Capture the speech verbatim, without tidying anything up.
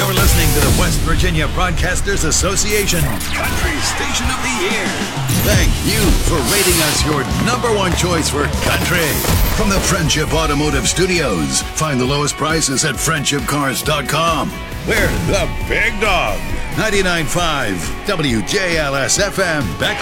You're listening to the West Virginia Broadcasters Association Country Station of the Year. Thank you for rating us your number one choice for country. From the Friendship Automotive Studios, find the lowest prices at friendship cars dot com. We're the big dog. ninety-nine point five W J L S F M, Beckley.